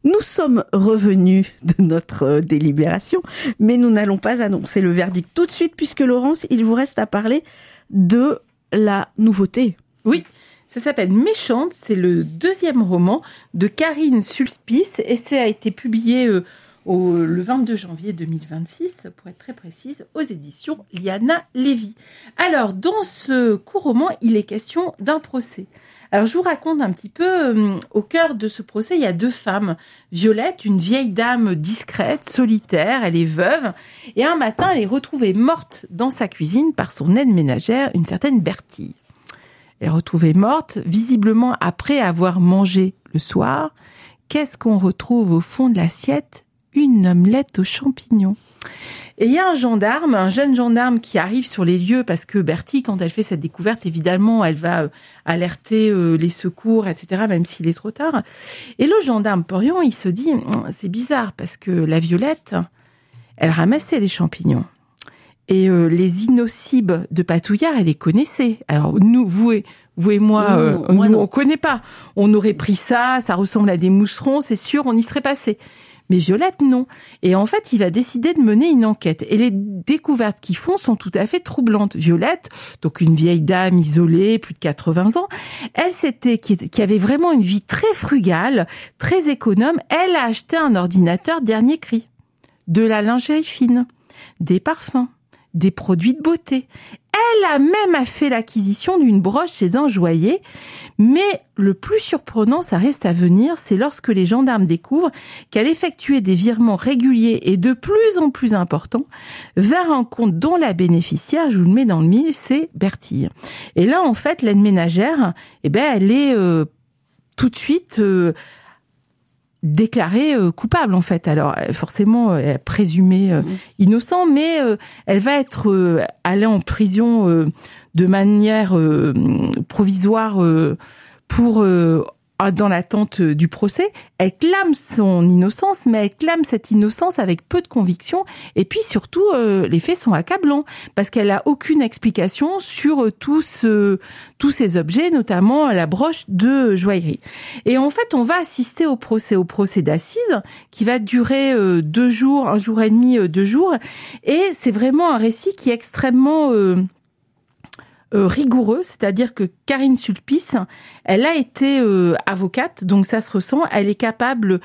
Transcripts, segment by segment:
Nous sommes revenus de notre délibération, mais nous n'allons pas annoncer le verdict tout de suite, puisque Laurence, il vous reste à parler de la nouveauté. Oui, ça s'appelle Méchante, c'est le 2e roman de Karine Sulpice, et ça a été publié le 22 janvier 2026, pour être très précise, aux éditions Liana Lévy. Alors, dans ce court roman, il est question d'un procès. Alors, je vous raconte un petit peu, au cœur de ce procès, il y a 2 femmes. Violette, une vieille dame discrète, solitaire, elle est veuve, et un matin, elle est retrouvée morte dans sa cuisine par son aide ménagère, une certaine Bertille. Elle est retrouvée morte, visiblement après avoir mangé le soir. Qu'est-ce qu'on retrouve au fond de l'assiette ? Une omelette aux champignons. Et il y a un jeune gendarme qui arrive sur les lieux parce que Bertille, quand elle fait cette découverte, évidemment, elle va alerter les secours, etc., même s'il est trop tard. Et le gendarme Porion, il se dit, c'est bizarre parce que la Violette, elle ramassait les champignons. Et les innocibes de Patouillard, elle les connaissait. Alors nous, vous et moi, on connaît pas. On aurait pris ça ressemble à des moucherons, c'est sûr, on y serait passé. Mais Violette, non. Et en fait, il va décider de mener une enquête. Et les découvertes qu'ils font sont tout à fait troublantes. Violette, donc une vieille dame isolée, plus de 80 ans, qui avait vraiment une vie très frugale, très économe. Elle a acheté un ordinateur dernier cri, de la lingerie fine, des parfums, des produits de beauté. Elle a même fait l'acquisition d'une broche chez un joaillier. Mais le plus surprenant, ça reste à venir, c'est lorsque les gendarmes découvrent qu'elle effectuait des virements réguliers et de plus en plus importants vers un compte dont la bénéficiaire, je vous le mets dans le mille, c'est Bertille. Et là, en fait, l'aide ménagère, elle est tout de suite déclarée coupable, en fait. Alors, forcément, elle est présumée innocent, mais elle va être allée en prison de manière provisoire pour dans l'attente du procès. Elle clame son innocence, mais elle clame cette innocence avec peu de conviction. Et puis surtout, les faits sont accablants parce qu'elle a aucune explication sur tous ces objets, notamment la broche de joaillerie. Et en fait, on va assister au procès d'assises qui va durer 2 jours, 1 jour et demi, 2 jours. Et c'est vraiment un récit qui est extrêmement rigoureux, c'est-à-dire que Karine Sulpice, elle a été avocate, donc ça se ressent, elle est capable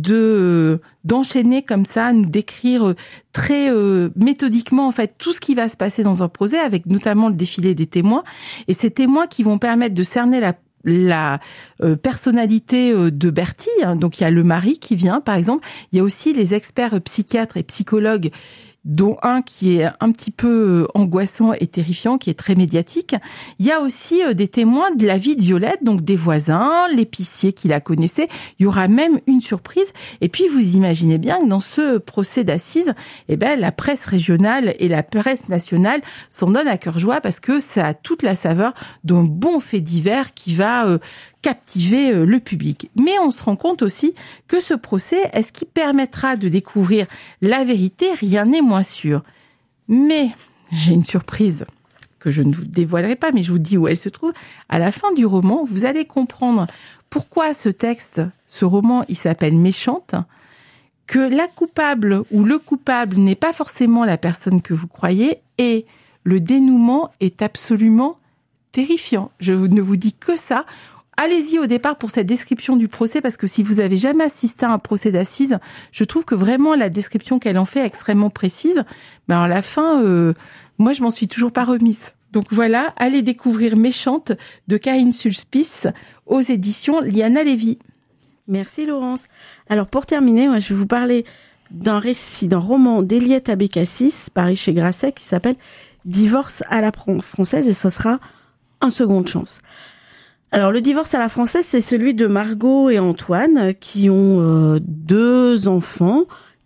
d'enchaîner comme ça, nous décrire très méthodiquement en fait tout ce qui va se passer dans un procès, avec notamment le défilé des témoins, et ces témoins qui vont permettre de cerner la personnalité de Bertille. Donc il y a le mari qui vient, par exemple, il y a aussi les experts psychiatres et psychologues, dont un qui est un petit peu angoissant et terrifiant, qui est très médiatique. Il y a aussi des témoins de la vie de Violette, donc des voisins, l'épicier qui la connaissait. Il y aura même une surprise. Et puis, vous imaginez bien que dans ce procès d'assises, la presse régionale et la presse nationale s'en donnent à cœur joie parce que ça a toute la saveur d'un bon fait divers qui va captiver le public. Mais on se rend compte aussi que ce procès, est-ce qu'il permettra de découvrir la vérité ? Rien n'est moins sûr. Mais j'ai une surprise que je ne vous dévoilerai pas, mais je vous dis où elle se trouve. À la fin du roman, vous allez comprendre pourquoi ce roman, il s'appelle Méchante, que la coupable ou le coupable n'est pas forcément la personne que vous croyez, et le dénouement est absolument terrifiant. Je ne vous dis que ça. Allez-y au départ pour cette description du procès, parce que si vous avez jamais assisté à un procès d'assises, je trouve que vraiment la description qu'elle en fait est extrêmement précise. Mais à la fin, moi je m'en suis toujours pas remise. Donc voilà, allez découvrir Méchante de Karine Sulpice aux éditions Liana Lévy. Merci Laurence. Alors pour terminer, moi, je vais vous parler d'un roman d'Eliette Abécassis, paru chez Grasset, qui s'appelle Divorce à la française, et ça sera un seconde chance. Alors, le divorce à la française, c'est celui de Margot et Antoine, qui ont 2 enfants,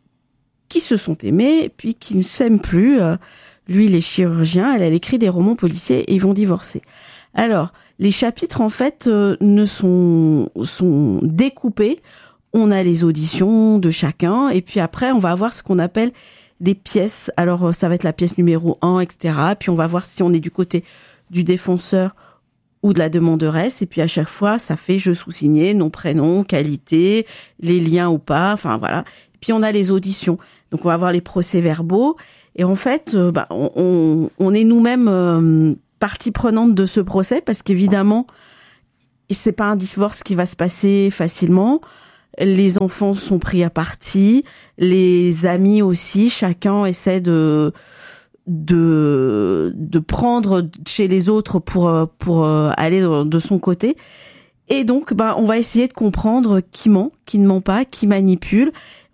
qui se sont aimés, puis qui ne s'aiment plus. Lui, il est chirurgien, elle écrit des romans policiers, et ils vont divorcer. Alors, les chapitres, en fait, sont découpés. On a les auditions de chacun, et puis après, on va avoir ce qu'on appelle des pièces. Alors, ça va être la pièce numéro 1, etc. Puis on va voir si on est du côté du défenseur ou de la demanderesse, et puis à chaque fois, ça fait je sous-signé, nom, prénom, qualité, les liens ou pas, enfin voilà. Et puis on a les auditions. Donc on va avoir les procès-verbaux, et en fait, on est nous-mêmes partie prenante de ce procès, parce qu'évidemment, c'est pas un divorce qui va se passer facilement. Les enfants sont pris à partie, les amis aussi, chacun essaie de prendre chez les autres pour aller de son côté. Et donc, on va essayer de comprendre qui ment, qui ne ment pas, qui manipule.